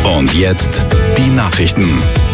Und jetzt die Nachrichten.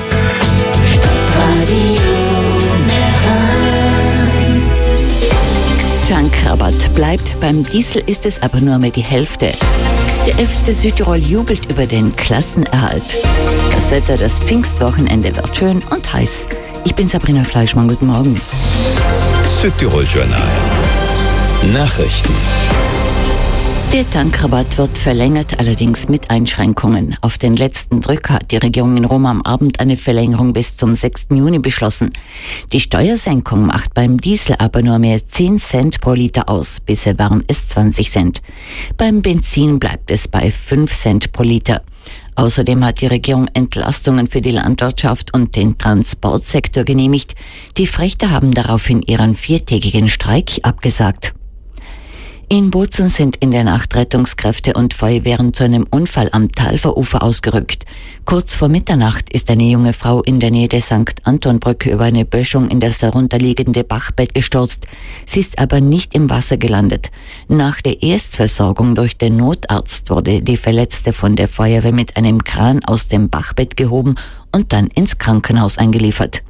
Tankrabatt bleibt, beim Diesel ist es aber nur mehr die Hälfte. Der FC Südtirol jubelt über den Klassenerhalt. Das Wetter, das Pfingstwochenende wird schön und heiß. Ich bin Sabrina Fleischmann, guten Morgen. Südtirol Journal. Nachrichten. Der Tankrabatt wird verlängert, allerdings mit Einschränkungen. Auf den letzten Drücker hat die Regierung in Rom am Abend eine Verlängerung bis zum 6. Juni beschlossen. Die Steuersenkung macht beim Diesel aber nur mehr 10 Cent pro Liter aus. Bisher waren es 20 Cent. Beim Benzin bleibt es bei 5 Cent pro Liter. Außerdem hat die Regierung Entlastungen für die Landwirtschaft und den Transportsektor genehmigt. Die Frächter haben daraufhin ihren 4-tägigen Streik abgesagt. In Bozen sind in der Nacht Rettungskräfte und Feuerwehren zu einem Unfall am Talferufer ausgerückt. Kurz vor Mitternacht ist eine junge Frau in der Nähe der St. Anton-Brücke über eine Böschung in das darunterliegende Bachbett gestürzt. Sie ist aber nicht im Wasser gelandet. Nach der Erstversorgung durch den Notarzt wurde die Verletzte von der Feuerwehr mit einem Kran aus dem Bachbett gehoben und dann ins Krankenhaus eingeliefert.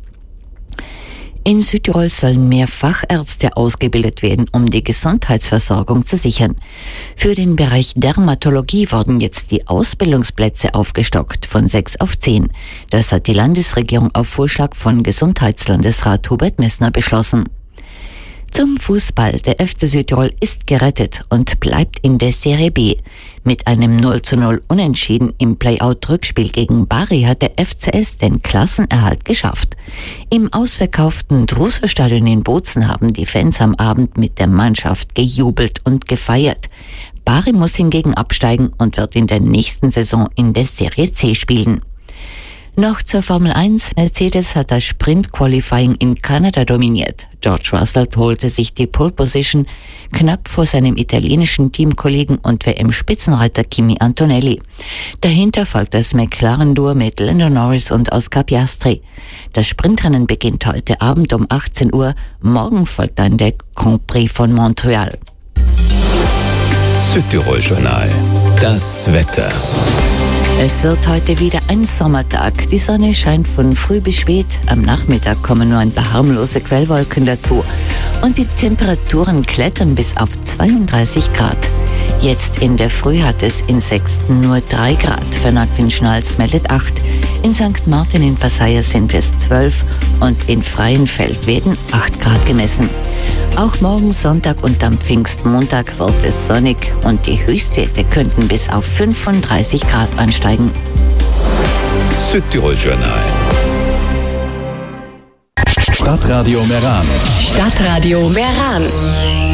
In Südtirol sollen mehr Fachärzte ausgebildet werden, um die Gesundheitsversorgung zu sichern. Für den Bereich Dermatologie wurden jetzt die Ausbildungsplätze aufgestockt von 6 auf 10. Das hat die Landesregierung auf Vorschlag von Gesundheitslandesrat Hubert Messner beschlossen. Zum Fußball. Der FC Südtirol ist gerettet und bleibt in der Serie B. Mit einem 0:0 Unentschieden im Playout-Rückspiel gegen Bari hat der FCS den Klassenerhalt geschafft. Im ausverkauften Druser-Stadion in Bozen haben die Fans am Abend mit der Mannschaft gejubelt und gefeiert. Bari muss hingegen absteigen und wird in der nächsten Saison in der Serie C spielen. Noch zur Formel 1. Mercedes hat das Sprint-Qualifying in Kanada dominiert. George Russell holte sich die Pole Position knapp vor seinem italienischen Teamkollegen und WM-Spitzenreiter Kimi Antonelli. Dahinter folgt das McLaren-Duo mit Lando Norris und Oscar Piastri. Das Sprintrennen beginnt heute Abend um 18 Uhr. Morgen folgt dann der Grand Prix von Montreal. Südtirol Journal. Das Wetter. Es wird heute wieder ein Sommertag. Die Sonne scheint von früh bis spät. Am Nachmittag kommen nur ein paar harmlose Quellwolken dazu. Und die Temperaturen klettern bis auf 32 Grad. Jetzt in der Früh hat es in Sexten nur 3 Grad. Vernagt in Schnals meldet 8. In St. Martin in Passaia sind es 12. Und in Freienfeld werden 8 Grad gemessen. Auch morgen Sonntag und am Pfingstmontag wird es sonnig und die Höchstwerte könnten bis auf 35 Grad ansteigen. Südtirol Journal. Stadtradio Meran. Stadtradio Meran.